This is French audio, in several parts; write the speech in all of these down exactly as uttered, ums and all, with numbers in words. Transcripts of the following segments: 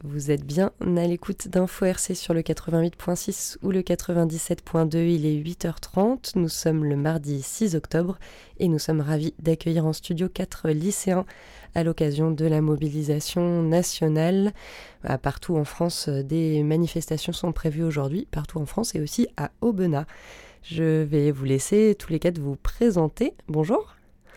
Vous êtes bien à l'écoute d'Info R C sur le quatre-vingt-huit virgule six ou le quatre-vingt-dix-sept virgule deux. Il est huit heures trente. Nous sommes le mardi six octobre et nous sommes ravis d'accueillir en studio quatre lycéens à l'occasion de la mobilisation nationale. Partout en France, des manifestations sont prévues aujourd'hui, partout en France et aussi à Aubenas. Je vais vous laisser tous les quatre vous présenter. Bonjour.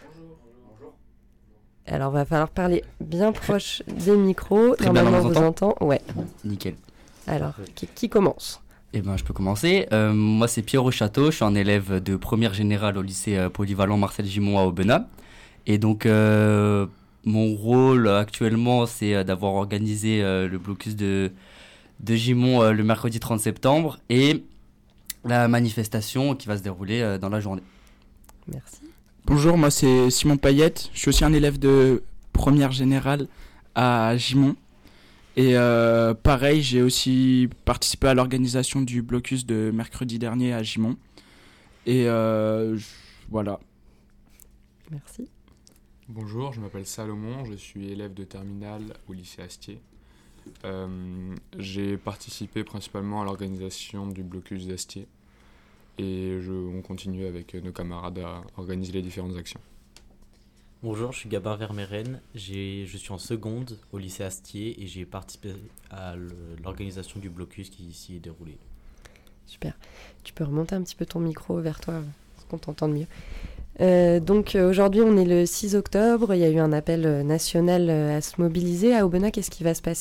Alors, va falloir parler bien proche des micros. Très bien, Normalement, on vous vous entend. Ouais. Nickel. Alors, qui, qui commence ? Eh ben, je peux commencer. Euh, moi, c'est Pierre Château. Je suis un élève de première générale au lycée euh, polyvalent Marcel Gimond à Aubenas. Et donc, euh, mon rôle actuellement, c'est euh, d'avoir organisé euh, le blocus de, de Gimond euh, le mercredi trente septembre et la manifestation qui va se dérouler euh, dans la journée. Merci. Bonjour, moi c'est Simon Payette, je suis aussi un élève de première générale à Gimond et euh, pareil j'ai aussi participé à l'organisation du blocus de mercredi dernier à Gimond et euh, je, voilà. Merci. Bonjour, je m'appelle Salomon, je suis élève de terminale au lycée Astier. Euh, j'ai participé principalement à l'organisation du blocus d'Astier. Et je, on continue avec nos camarades à organiser les différentes actions. Bonjour, je suis Gabin Vermeeren, j'ai, je suis en seconde au lycée Astier et j'ai participé à l'organisation du blocus qui s'y est déroulé. Super. Tu peux remonter un petit peu ton micro vers toi, pour qu'on t'entende mieux. Euh, donc euh, aujourd'hui, on est le six octobre, il y a eu un appel national à se mobiliser. À Aubenas, qu'est-ce qui va se passer ?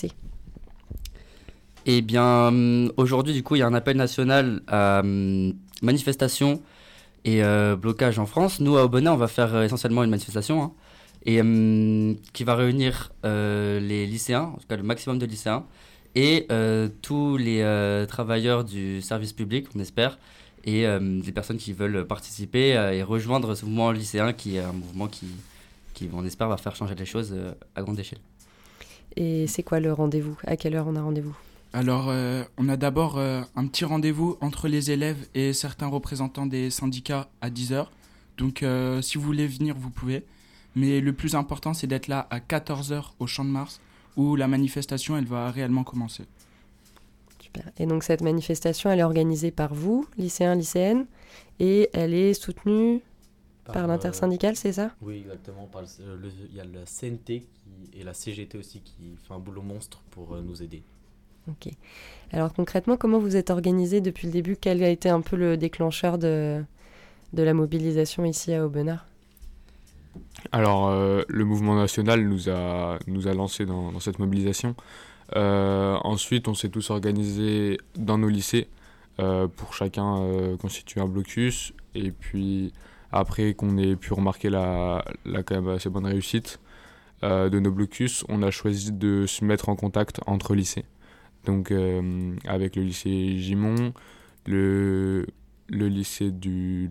Eh bien, aujourd'hui, du coup, il y a un appel national à euh, manifestation et euh, blocage en France. Nous, à Aubenas, on va faire euh, essentiellement une manifestation hein, et, euh, qui va réunir euh, les lycéens, en tout cas le maximum de lycéens, et euh, tous les euh, travailleurs du service public, on espère, et euh, des personnes qui veulent participer euh, et rejoindre ce mouvement lycéen qui est un mouvement qui, qui, on espère, va faire changer les choses euh, à grande échelle. Et c'est quoi le rendez-vous ? À quelle heure on a rendez-vous ? Alors, euh, on a d'abord euh, un petit rendez-vous entre les élèves et certains représentants des syndicats à dix heures. Donc, euh, si vous voulez venir, vous pouvez. Mais le plus important, c'est d'être là à quatorze heures au Champ de Mars, où la manifestation, elle va réellement commencer. Super. Et donc, cette manifestation, elle est organisée par vous, lycéens, lycéennes, et elle est soutenue par, par l'intersyndicale, euh, c'est ça ? Oui, exactement. Par le, le, il y a la C N T qui, et la C G T aussi qui fait un boulot monstre pour euh, nous aider. Ok. Alors concrètement, comment vous êtes organisé depuis le début ? Quel a été un peu le déclencheur de, de la mobilisation ici à Aubenas ? Alors, euh, le mouvement national nous a, nous a lancé dans, dans cette mobilisation. Euh, ensuite, on s'est tous organisés dans nos lycées euh, pour chacun euh, constituer un blocus. Et puis, après qu'on ait pu remarquer la, la quand même assez bonne réussite euh, de nos blocus, on a choisi de se mettre en contact entre lycées. Donc euh, avec le lycée Gimond, le, le lycée du